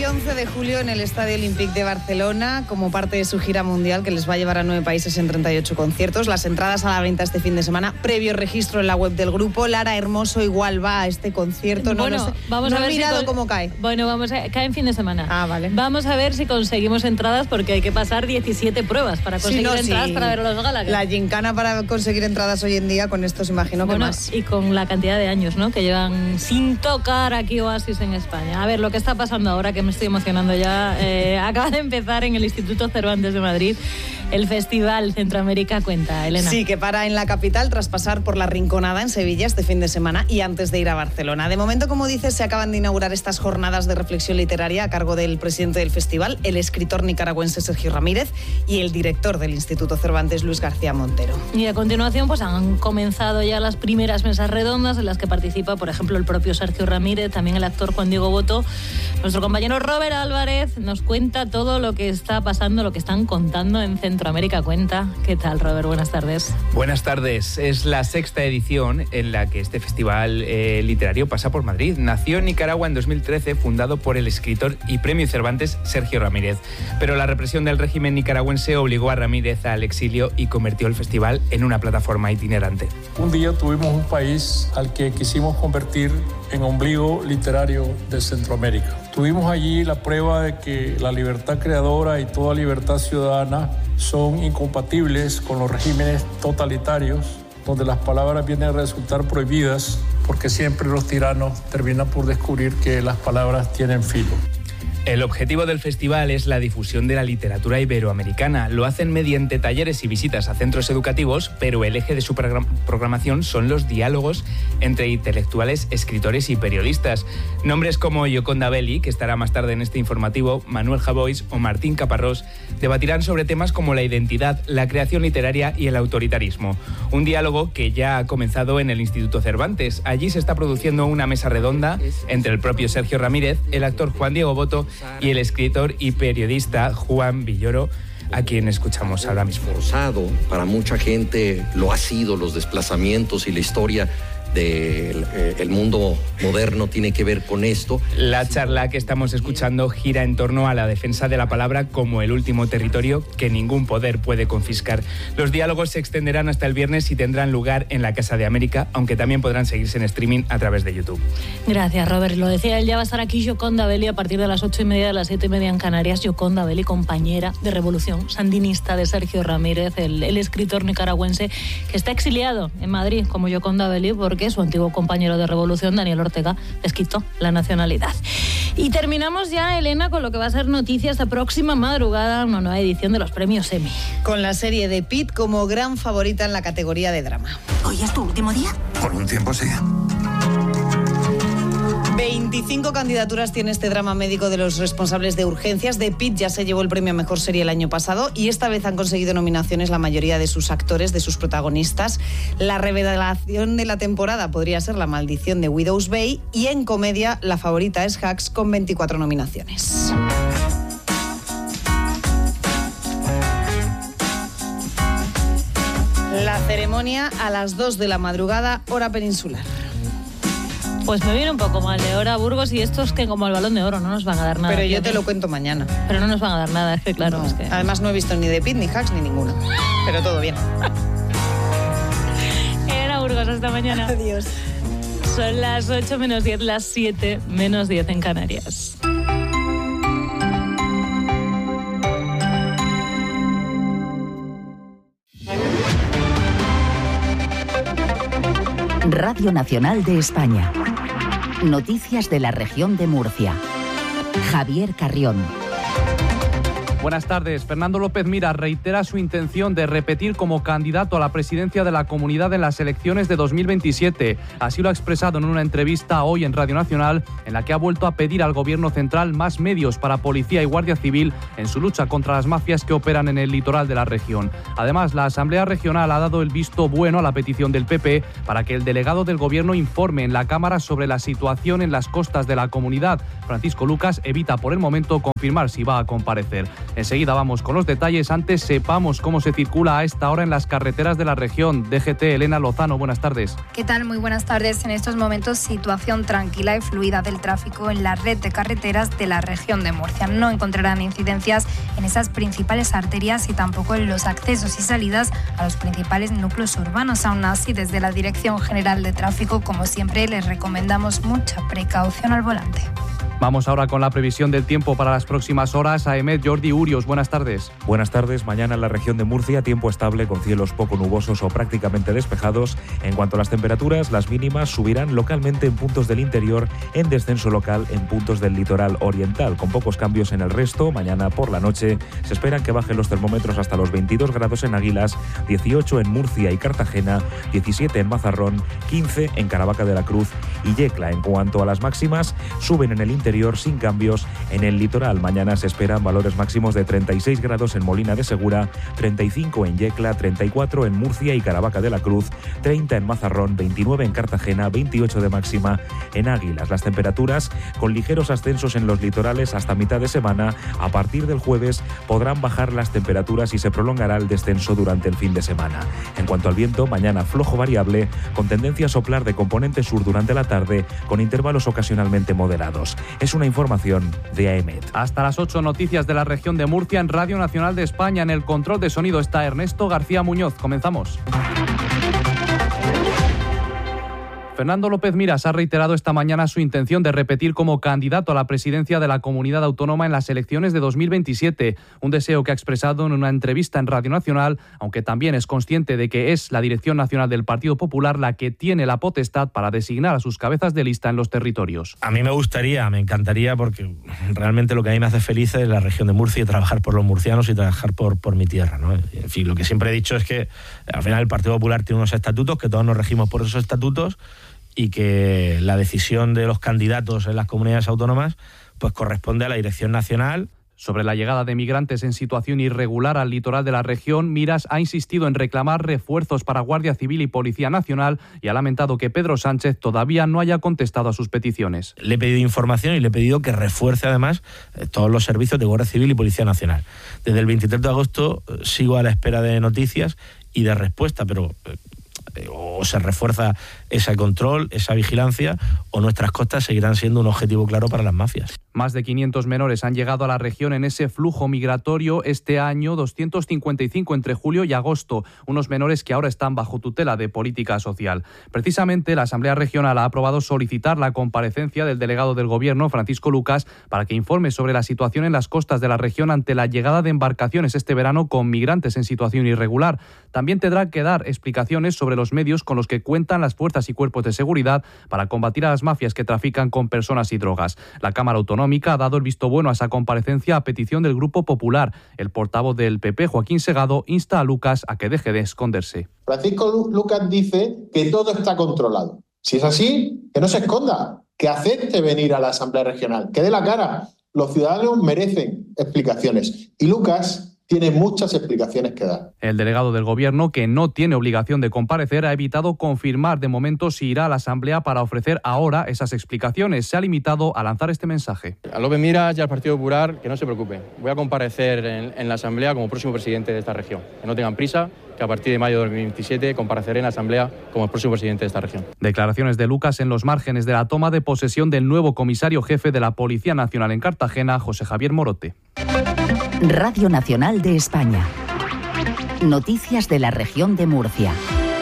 y 11 de julio en el Estadio Olímpic de Barcelona, como parte de su gira mundial que les va a llevar a 9 países en 38 conciertos. Las entradas a la venta este fin de semana, previo registro en la web del grupo. Lara Hermoso igual va a este concierto. Bueno, no sé, vamos no a ver he mirado cómo cae. Bueno, cae en fin de semana. Ah, vale. Vamos a ver si conseguimos entradas, porque hay que pasar 17 pruebas para conseguir entradas para ver a los Gallagher. La gincana para conseguir entradas hoy en día, con esto os imagino que más. Y con la cantidad de años, ¿no?, que llevan sin tocar aquí Oasis en España. A ver, lo que está pasando ahora, que me estoy emocionando ya, acaba de empezar en el Instituto Cervantes de Madrid el Festival Centroamérica Cuenta, Elena. Sí, que para en la capital tras pasar por la Rinconada en Sevilla este fin de semana y antes de ir a Barcelona. De momento, como dices, se acaban de inaugurar estas jornadas de reflexión literaria a cargo del presidente del festival, el escritor nicaragüense Sergio Ramírez, y el director del Instituto Cervantes, Luis García Montero. Y a continuación pues han comenzado ya las primeras mesas redondas en las que participa, por ejemplo, el propio Sergio Ramírez, también el actor Juan Diego Botto. Nuestro compañero Robert Álvarez nos cuenta todo lo que está pasando, lo que están contando en Centroamérica Cuenta. ¿Qué tal, Robert? Buenas tardes. Buenas tardes. Es la 6ª edición en la que este festival literario pasa por Madrid. Nació en Nicaragua en 2013, fundado por el escritor y premio Cervantes Sergio Ramírez. Pero la represión del régimen nicaragüense obligó a Ramírez al exilio y convirtió el festival en una plataforma itinerante. Un día tuvimos un país al que quisimos convertir en ombligo literario de Centroamérica. Tuvimos allí la prueba de que la libertad creadora y toda libertad ciudadana son incompatibles con los regímenes totalitarios, donde las palabras vienen a resultar prohibidas, porque siempre los tiranos terminan por descubrir que las palabras tienen filo. El objetivo del festival es la difusión de la literatura iberoamericana. Lo hacen mediante talleres y visitas a centros educativos, pero el eje de su programación son los diálogos entre intelectuales, escritores y periodistas. Nombres como Yoconda Belli, que estará más tarde en este informativo, Manuel Javois o Martín Caparrós debatirán sobre temas como la identidad, la creación literaria y el autoritarismo. Un diálogo que ya ha comenzado en el Instituto Cervantes. Allí se está produciendo una mesa redonda entre el propio Sergio Ramírez, el actor Juan Diego Botto y el escritor y periodista Juan Villoro, a quien escuchamos ahora mismo. Forzado, para mucha gente lo ha sido, los desplazamientos y la historia del mundo moderno tiene que ver con esto. La charla que estamos escuchando gira en torno a la defensa de la palabra como el último territorio que ningún poder puede confiscar. Los diálogos se extenderán hasta el viernes y tendrán lugar en la Casa de América, aunque también podrán seguirse en streaming a través de YouTube. Gracias, Robert. Lo decía él, ya va a estar aquí Yoconda Belli a partir de las 8:30, de las 7:30 en Canarias. Yoconda Belli, compañera de revolución sandinista de Sergio Ramírez, el escritor nicaragüense que está exiliado en Madrid como Yoconda Belli porque su antiguo compañero de revolución, Daniel Ortega, les quitó la nacionalidad. Y terminamos ya, Elena, con lo que va a ser noticia esta próxima madrugada, una nueva edición de los premios Emmy. Con la serie de Pitt como gran favorita en la categoría de drama. ¿Hoy es tu último día? Por un tiempo sí. 25 candidaturas tiene este drama médico de los responsables de urgencias. The Pitt ya se llevó el premio a Mejor Serie el año pasado y esta vez han conseguido nominaciones la mayoría de sus actores, de sus protagonistas. La revelación de la temporada podría ser La maldición de Widow's Bay y en comedia la favorita es Hacks con 24 nominaciones. La ceremonia a las 2 de la madrugada, hora peninsular. Pues me viene un poco mal de hora, Burgos, y estos que como el Balón de Oro no nos van a dar nada. Pero yo te lo cuento mañana. Pero no nos van a dar nada, es que claro. No. Es que... Además no he visto ni The Pitt, ni Hacks, ni ninguna. Pero todo bien. Era Burgos, hasta mañana. Adiós. Son las 8 menos 10, las 7 menos 10 en Canarias. Radio Nacional de España. Noticias de la región de Murcia. Javier Carrión. Buenas tardes. Fernando López Miras reitera su intención de repetir como candidato a la presidencia de la Comunidad en las elecciones de 2027. Así lo ha expresado en una entrevista hoy en Radio Nacional, en la que ha vuelto a pedir al Gobierno central más medios para Policía y Guardia Civil en su lucha contra las mafias que operan en el litoral de la región. Además, la Asamblea Regional ha dado el visto bueno a la petición del PP para que el delegado del Gobierno informe en la Cámara sobre la situación en las costas de la comunidad. Francisco Lucas evita por el momento confirmar si va a comparecer. Enseguida vamos con los detalles. Antes sepamos cómo se circula a esta hora en las carreteras de la región. DGT, Elena Lozano, buenas tardes. ¿Qué tal? Muy buenas tardes. En estos momentos, situación tranquila y fluida del tráfico en la red de carreteras de la región de Murcia. No encontrarán incidencias en esas principales arterias y tampoco en los accesos y salidas a los principales núcleos urbanos. Aún así, desde la Dirección General de Tráfico, como siempre, les recomendamos mucha precaución al volante. Vamos ahora con la previsión del tiempo para las próximas horas. AEMET, Jordi Urios, buenas tardes. Buenas tardes. Mañana en la región de Murcia, tiempo estable con cielos poco nubosos o prácticamente despejados. En cuanto a las temperaturas, las mínimas subirán localmente en puntos del interior, en descenso local en puntos del litoral oriental, con pocos cambios en el resto. Mañana por la noche se esperan que bajen los termómetros hasta los 22 grados en Águilas, 18 en Murcia y Cartagena, 17 en Mazarrón, 15 en Caravaca de la Cruz y Yecla. En cuanto a las máximas, suben en el interior sin cambios. En el litoral mañana se esperan valores máximos de 36 grados en Molina de Segura, 35 en Yecla, 34 en Murcia y Caravaca de la Cruz, 30 en Mazarrón, 29 en Cartagena, 28 de máxima en Águilas. Las temperaturas con ligeros ascensos en los litorales hasta mitad de semana. A partir del jueves podrán bajar las temperaturas y se prolongará el descenso durante el fin de semana. En cuanto al viento, mañana flojo variable con tendencia a soplar de componente sur durante la tarde con intervalos ocasionalmente moderados. Es una información de AEMET. Hasta las 8, noticias de la región de Murcia en Radio Nacional de España. En el control de sonido está Ernesto García Muñoz. Comenzamos. Fernando López Miras ha reiterado esta mañana su intención de repetir como candidato a la presidencia de la Comunidad Autónoma en las elecciones de 2027, un deseo que ha expresado en una entrevista en Radio Nacional, aunque también es consciente de que es la Dirección Nacional del Partido Popular la que tiene la potestad para designar a sus cabezas de lista en los territorios. A mí me encantaría, porque realmente lo que a mí me hace feliz es la región de Murcia y trabajar por los murcianos y trabajar por mi tierra, ¿no? En fin, lo que siempre he dicho es que al final el Partido Popular tiene unos estatutos, que todos nos regimos por esos estatutos, y que la decisión de los candidatos en las comunidades autónomas pues corresponde a la Dirección Nacional. Sobre la llegada de migrantes en situación irregular al litoral de la región, Miras ha insistido en reclamar refuerzos para Guardia Civil y Policía Nacional y ha lamentado que Pedro Sánchez todavía no haya contestado a sus peticiones. Le he pedido información y le he pedido que refuerce además todos los servicios de Guardia Civil y Policía Nacional. Desde el 23 de agosto sigo a la espera de noticias y de respuesta, pero o se refuerza ese control, esa vigilancia, o nuestras costas seguirán siendo un objetivo claro para las mafias. Más de 500 menores han llegado a la región en ese flujo migratorio este año, 255 entre julio y agosto, unos menores que ahora están bajo tutela de política social. Precisamente la Asamblea Regional ha aprobado solicitar la comparecencia del delegado del Gobierno, Francisco Lucas, para que informe sobre la situación en las costas de la región ante la llegada de embarcaciones este verano con migrantes en situación irregular. También tendrá que dar explicaciones sobre los medios con los que cuentan las fuerzas y cuerpos de seguridad para combatir a las mafias que trafican con personas y drogas. La Cámara Autonómica ha dado el visto bueno a esa comparecencia a petición del Grupo Popular. El portavoz del PP, Joaquín Segado, insta a Lucas a que deje de esconderse. Francisco Lucas dice que todo está controlado. Si es así, que no se esconda, que acepte venir a la Asamblea Regional, que dé la cara. Los ciudadanos merecen explicaciones y Lucas tiene muchas explicaciones que dar. El delegado del Gobierno, que no tiene obligación de comparecer, ha evitado confirmar de momento si irá a la Asamblea para ofrecer ahora esas explicaciones. Se ha limitado a lanzar este mensaje. A López Miras y al Partido Popular, que no se preocupen. Voy a comparecer en la Asamblea como próximo presidente de esta región. Que no tengan prisa, que a partir de mayo de 2027 compareceré en la Asamblea como el próximo presidente de esta región. Declaraciones de Lucas en los márgenes de la toma de posesión del nuevo comisario jefe de la Policía Nacional en Cartagena, José Javier Morote. Radio Nacional de España. Noticias de la región de Murcia.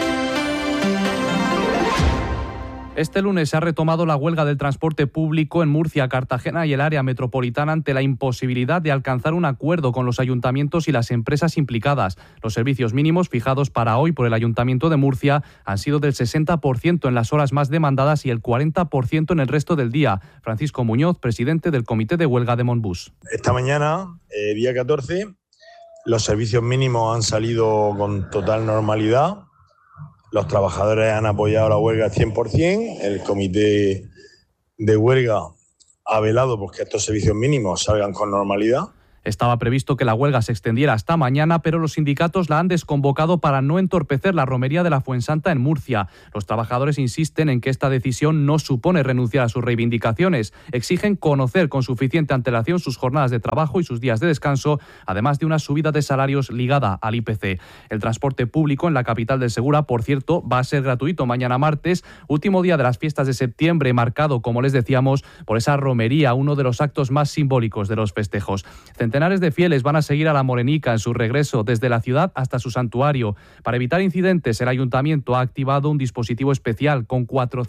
Este lunes se ha retomado la huelga del transporte público en Murcia, Cartagena y el área metropolitana ante la imposibilidad de alcanzar un acuerdo con los ayuntamientos y las empresas implicadas. Los servicios mínimos fijados para hoy por el Ayuntamiento de Murcia han sido del 60% en las horas más demandadas y el 40% en el resto del día. Francisco Muñoz, presidente del Comité de Huelga de Monbús. Esta mañana, día 14, los servicios mínimos han salido con total normalidad. Los trabajadores han apoyado la huelga al 100%. El comité de huelga ha velado porque estos servicios mínimos salgan con normalidad. Estaba previsto que la huelga se extendiera hasta mañana, pero los sindicatos la han desconvocado para no entorpecer la romería de la Fuensanta en Murcia. Los trabajadores insisten en que esta decisión no supone renunciar a sus reivindicaciones. Exigen conocer con suficiente antelación sus jornadas de trabajo y sus días de descanso, además de una subida de salarios ligada al IPC. El transporte público en la capital del Segura, por cierto, va a ser gratuito mañana martes, último día de las fiestas de septiembre, marcado, como les decíamos, por esa romería, uno de los actos más simbólicos de los festejos. Centenares de fieles van a seguir a la Morenica en su regreso desde la ciudad hasta su santuario. Para evitar incidentes, el Ayuntamiento ha activado un dispositivo especial con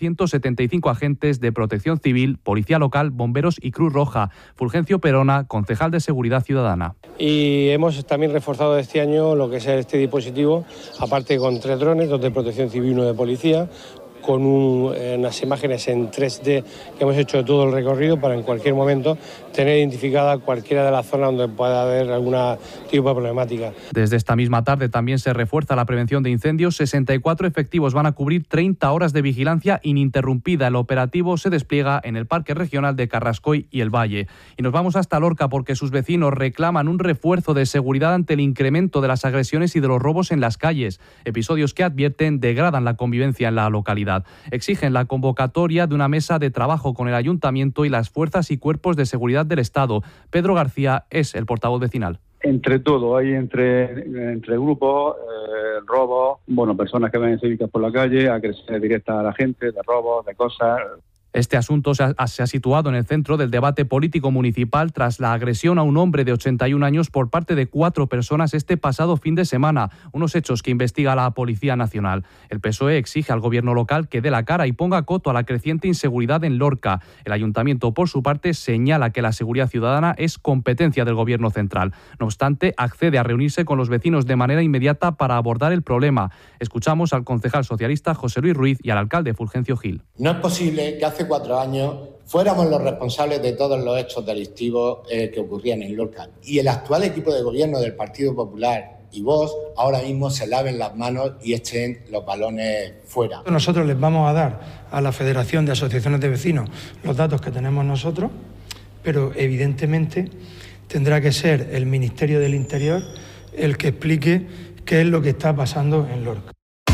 475 agentes de Protección Civil, Policía Local, Bomberos y Cruz Roja. Fulgencio Perona, concejal de Seguridad Ciudadana. Y hemos también reforzado este año lo que es este dispositivo, aparte con 3 drones, 2 de Protección Civil y 1 de Policía, con unas imágenes en 3D que hemos hecho de todo el recorrido para en cualquier momento tener identificada cualquiera de las zonas donde pueda haber algún tipo de problemática. Desde esta misma tarde también se refuerza la prevención de incendios. 64 efectivos van a cubrir 30 horas de vigilancia ininterrumpida. El operativo se despliega en el Parque Regional de Carrascoy y el Valle. Y nos vamos hasta Lorca porque sus vecinos reclaman un refuerzo de seguridad ante el incremento de las agresiones y de los robos en las calles. Episodios que advierten degradan la convivencia en la localidad. Exigen la convocatoria de una mesa de trabajo con el Ayuntamiento y las fuerzas y cuerpos de seguridad del Estado. Pedro García es el portavoz vecinal. Entre todo, hay entre grupos, robos, personas que ven cívicas por la calle, agresiones directas a la gente, de robos, de cosas. Este asunto se ha situado en el centro del debate político municipal tras la agresión a un hombre de 81 años por parte de 4 personas este pasado fin de semana, unos hechos que investiga la Policía Nacional. El PSOE exige al gobierno local que dé la cara y ponga coto a la creciente inseguridad en Lorca. El ayuntamiento, por su parte, señala que la seguridad ciudadana es competencia del gobierno central. No obstante, accede a reunirse con los vecinos de manera inmediata para abordar el problema. Escuchamos al concejal socialista José Luis Ruiz y al alcalde Fulgencio Gil. No es posible que hace 4 años fuéramos los responsables de todos los hechos delictivos que ocurrían en Lorca. Y el actual equipo de gobierno del Partido Popular y Vox ahora mismo se laven las manos y echen los balones fuera. Nosotros les vamos a dar a la Federación de Asociaciones de Vecinos los datos que tenemos nosotros, pero evidentemente tendrá que ser el Ministerio del Interior el que explique qué es lo que está pasando en Lorca.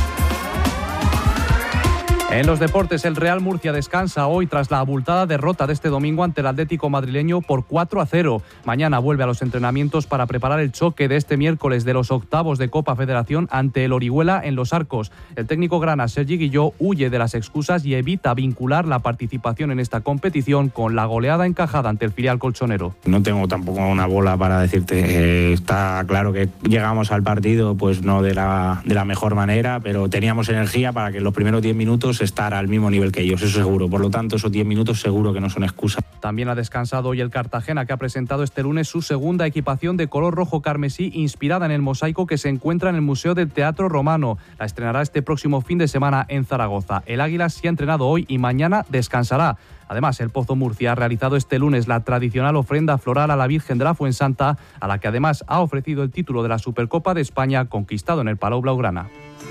En los deportes, el Real Murcia descansa hoy tras la abultada derrota de este domingo ante el Atlético madrileño por 4-0. Mañana vuelve a los entrenamientos para preparar el choque de este miércoles de los octavos de Copa Federación ante el Orihuela en Los Arcos. El técnico grana Sergi Guilló huye de las excusas y evita vincular la participación en esta competición con la goleada encajada ante el filial colchonero. No tengo tampoco una bola para decirte, está claro que llegamos al partido pues no de la mejor manera, pero teníamos energía para que en los primeros 10 minutos estar al mismo nivel que ellos, eso seguro. Por lo tanto, esos 10 minutos seguro que no son excusa. También ha descansado hoy el Cartagena, que ha presentado este lunes su segunda equipación de color rojo carmesí inspirada en el mosaico que se encuentra en el Museo del Teatro Romano. La estrenará este próximo fin de semana en Zaragoza. El Águila sí ha entrenado hoy y mañana descansará. Además, el Pozo Murcia ha realizado este lunes la tradicional ofrenda floral a la Virgen de la Fuensanta, a la que además ha ofrecido el título de la Supercopa de España conquistado en el Palau Blaugrana.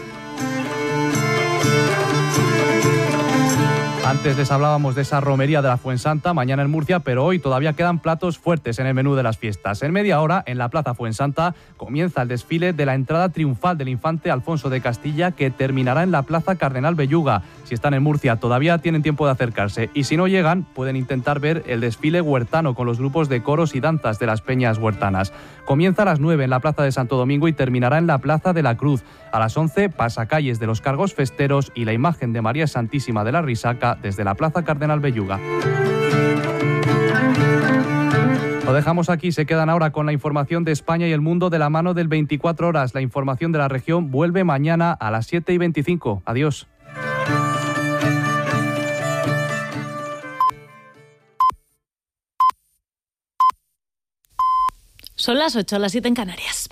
Antes les hablábamos de esa romería de la Fuensanta, mañana en Murcia, pero hoy todavía quedan platos fuertes en el menú de las fiestas. En media hora, en la Plaza Fuensanta, comienza el desfile de la entrada triunfal del infante Alfonso de Castilla, que terminará en la Plaza Cardenal Belluga. Si están en Murcia, todavía tienen tiempo de acercarse. Y si no llegan, pueden intentar ver el desfile huertano con los grupos de coros y danzas de las peñas huertanas. Comienza a las 9 en la Plaza de Santo Domingo y terminará en la Plaza de la Cruz. A las 11, pasacalles de los cargos festeros y la imagen de María Santísima de la Risaca desde la Plaza Cardenal Belluga. Lo dejamos aquí, se quedan ahora con la información de España y el mundo de la mano del 24 horas. La información de la región vuelve mañana a las 7:25. Adiós. Son las 8, las 7 en Canarias.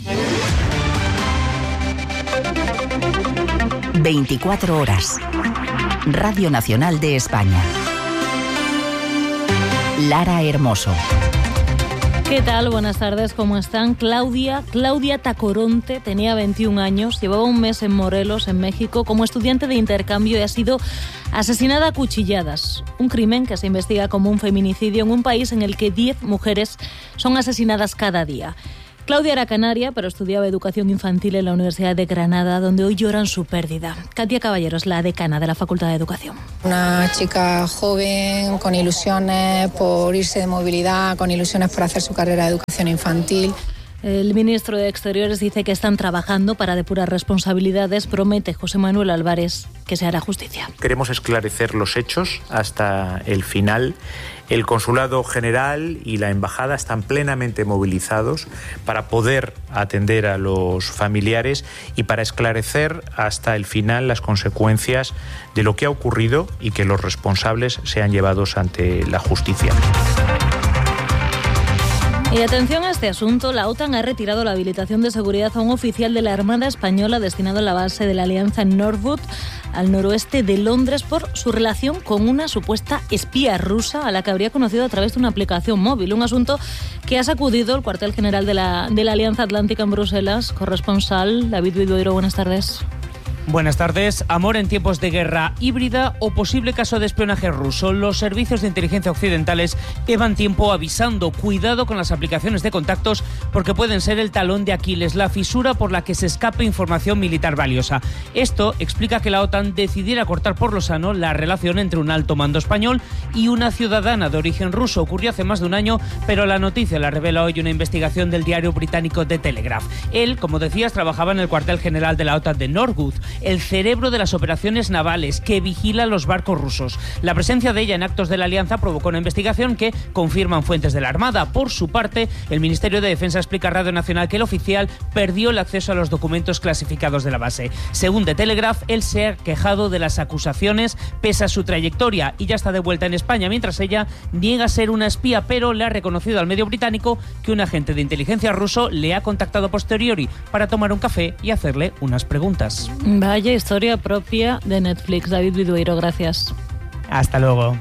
24 horas. Radio Nacional de España. Lara Hermoso. ¿Qué tal? Buenas tardes, ¿cómo están? Claudia Tacoronte tenía 21 años, llevaba un mes en Morelos, en México, como estudiante de intercambio y ha sido asesinada a cuchilladas. Un crimen que se investiga como un feminicidio en un país en el que 10 mujeres son asesinadas cada día. Claudia era canaria, pero estudiaba educación infantil en la Universidad de Granada, donde hoy lloran su pérdida. Katia Caballero es la decana de la Facultad de Educación. Una chica joven, con ilusiones por irse de movilidad, con ilusiones por hacer su carrera de educación infantil. El ministro de Exteriores dice que están trabajando para depurar responsabilidades. Promete José Manuel Álvarez que se hará justicia. Queremos esclarecer los hechos hasta el final. El Consulado General y la Embajada están plenamente movilizados para poder atender a los familiares y para esclarecer hasta el final las consecuencias de lo que ha ocurrido y que los responsables sean llevados ante la justicia. Y atención a este asunto, la OTAN ha retirado la habilitación de seguridad a un oficial de la Armada Española destinado a la base de la Alianza en Norwood, al noroeste de Londres, por su relación con una supuesta espía rusa a la que habría conocido a través de una aplicación móvil. Un asunto que ha sacudido el cuartel general de la Alianza Atlántica en Bruselas. Corresponsal David Vidueiro, buenas tardes. Buenas tardes. Amor en tiempos de guerra híbrida o posible caso de espionaje ruso. Los servicios de inteligencia occidentales llevan tiempo avisando. Cuidado con las aplicaciones de contactos porque pueden ser el talón de Aquiles, la fisura por la que se escape información militar valiosa. Esto explica que la OTAN decidiera cortar por lo sano la relación entre un alto mando español y una ciudadana de origen ruso. Ocurrió hace más de un año, pero la noticia la revela hoy una investigación del diario británico The Telegraph. Él, como decías, trabajaba en el cuartel general de la OTAN de Norwood, el cerebro de las operaciones navales que vigila los barcos rusos. La presencia de ella en actos de la alianza provocó una investigación que confirman fuentes de la Armada. Por su parte, el Ministerio de Defensa explica a Radio Nacional que el oficial perdió el acceso a los documentos clasificados de la base. Según The Telegraph, él se ha quejado de las acusaciones pese a su trayectoria y ya está de vuelta en España, mientras ella niega ser una espía, pero le ha reconocido al medio británico que un agente de inteligencia ruso le ha contactado a posteriori para tomar un café y hacerle unas preguntas. Vaya historia propia de Netflix. David Vidueiro, gracias. Hasta luego.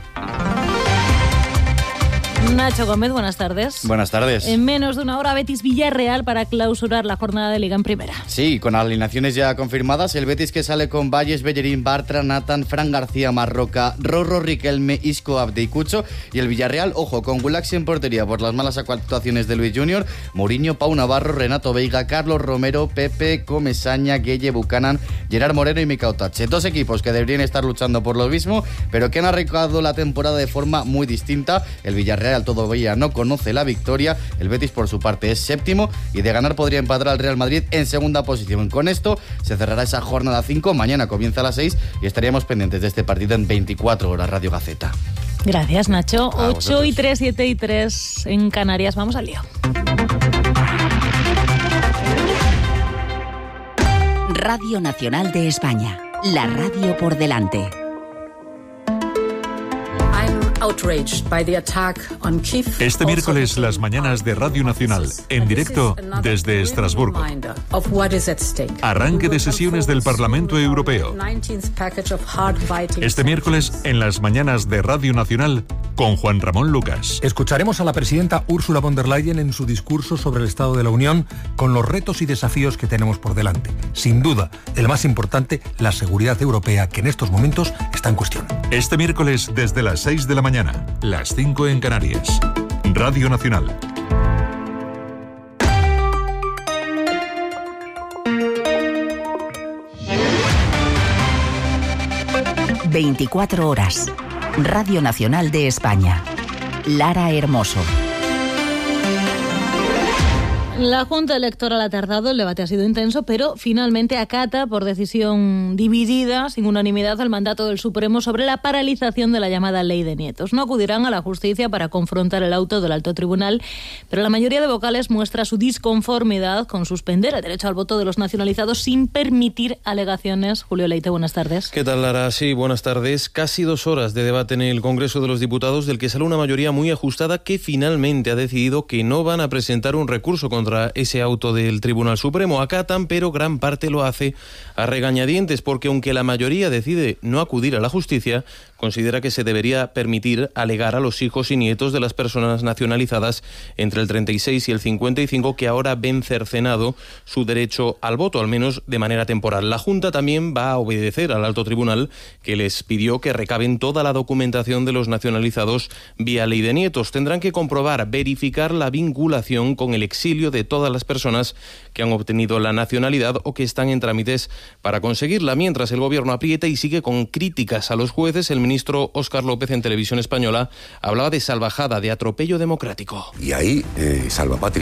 Nacho Gómez, buenas tardes. Buenas tardes. En menos de una hora, Betis Villarreal para clausurar la jornada de Liga en Primera. Sí, con alineaciones ya confirmadas, el Betis que sale con Valles, Bellerín, Bartra, Nathan, Fran García, Marroca, Rorro, Riquelme, Isco, Abde y Cucho. Y el Villarreal, ojo, con Gulaxi en portería por las malas actuaciones de Luis Junior, Mourinho, Pau Navarro, Renato Veiga, Carlos Romero, Pepe, Comesaña, Gueye, Buchanan, Gerard Moreno y Mikau Tache. Dos equipos que deberían estar luchando por lo mismo, pero que han arrancado la temporada de forma muy distinta. El Villarreal todavía no conoce la victoria, el Betis por su parte es séptimo y de ganar podría empatar al Real Madrid en segunda posición. Con esto se cerrará esa jornada 5, mañana comienza a las 6 y estaríamos pendientes de este partido en 24 horas. Radio Gaceta. Gracias, Nacho. 8:03, 7:03 en Canarias. Vamos al lío. Radio Nacional de España, la radio por delante. Este miércoles, las mañanas de Radio Nacional, en directo desde Estrasburgo. Arranque de sesiones del Parlamento Europeo. Este miércoles, en las mañanas de Radio Nacional, con Juan Ramón Lucas. Escucharemos a la presidenta Ursula von der Leyen en su discurso sobre el Estado de la Unión, con los retos y desafíos que tenemos por delante. Sin duda, el más importante, la seguridad europea, que en estos momentos está en cuestión. Este miércoles, desde las 6 de la mañana, las 5 en Canarias. Radio Nacional. ...24 horas... Radio Nacional de España. Lara Hermoso. La Junta Electoral ha tardado, el debate ha sido intenso, pero finalmente acata por decisión dividida, sin unanimidad, el mandato del Supremo sobre la paralización de la llamada Ley de Nietos. No acudirán a la justicia para confrontar el auto del Alto Tribunal, pero la mayoría de vocales muestra su disconformidad con suspender el derecho al voto de los nacionalizados sin permitir alegaciones. Julio Leite, buenas tardes. ¿Qué tal, Lara? Sí, buenas tardes. Casi 2 horas de debate en el Congreso de los Diputados, del que sale una mayoría muy ajustada que finalmente ha decidido que no van a presentar un recurso contra ese auto del Tribunal Supremo. Acatan, pero gran parte lo hace a regañadientes, porque aunque la mayoría decide no acudir a la justicia, considera que se debería permitir alegar a los hijos y nietos de las personas nacionalizadas entre el 36 y el 55 que ahora ven cercenado su derecho al voto, al menos de manera temporal. La Junta también va a obedecer al Alto Tribunal, que les pidió que recaben toda la documentación de los nacionalizados vía ley de nietos. Tendrán que comprobar, verificar la vinculación con el exilio de todas las personas que han obtenido la nacionalidad o que están en trámites para conseguirla. Mientras el Gobierno aprieta y sigue con críticas a los jueces, el ministro Óscar López en Televisión Española hablaba de salvajada, de atropello democrático. Y ahí, salva patria